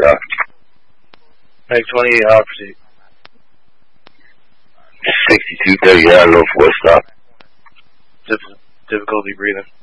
out. Make 28, I'll proceed. 6230 out, low 4 stop. Difficulty breathing.